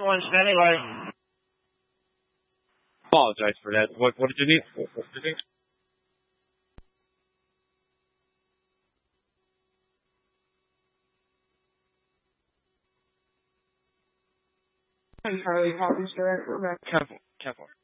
once anyway. Apologize for that. What did you need? What did you need? I'm Charlie Hawkins, director. Careful, careful.